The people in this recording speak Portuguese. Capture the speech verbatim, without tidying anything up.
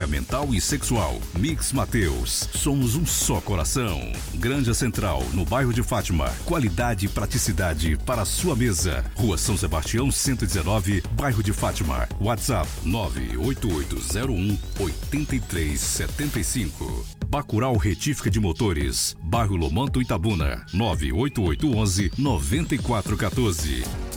mental e sexual. Mix Mateus, somos um só coração. Granja Central, no bairro de Fátima. Qualidade e praticidade para a sua mesa. Rua São Sebastião cento e dezenove, bairro de Fátima. WhatsApp nove oito oito zero um oito três sete cinco. Bacurau Retífica de Motores, bairro Lomanto, Itabuna. nove oito oito um um nove quatro um quatro.